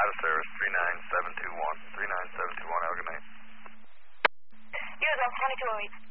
Out of service, 39721. 39721, have a good night. Yes, I'm 2208.